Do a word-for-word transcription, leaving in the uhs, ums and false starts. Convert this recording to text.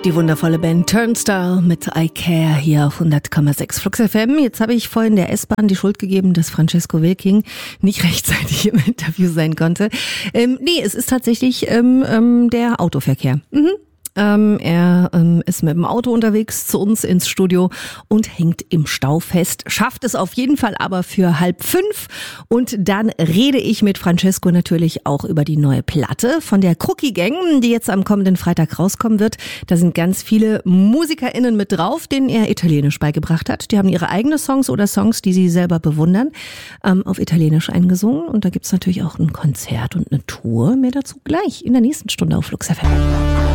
Die wundervolle Band Turnstile mit I Care hier auf hundert Komma sechs Flux F M. Jetzt habe ich vorhin der S-Bahn die Schuld gegeben, dass Francesco Wilking nicht rechtzeitig im Interview sein konnte. Ähm, nee, es ist tatsächlich ähm, ähm, der Autoverkehr. Mhm. Ähm, er ähm, ist mit dem Auto unterwegs zu uns ins Studio und hängt im Stau fest. Schafft es auf jeden Fall aber für halb fünf. Und dann rede ich mit Francesco natürlich auch über die neue Platte von der Cookie Gang, die jetzt am kommenden Freitag rauskommen wird. Da sind ganz viele MusikerInnen mit drauf, denen er Italienisch beigebracht hat. Die haben ihre eigenen Songs oder Songs, die sie selber bewundern, ähm, auf Italienisch eingesungen. Und da gibt's natürlich auch ein Konzert und eine Tour. Mehr dazu gleich in der nächsten Stunde auf Flux F M.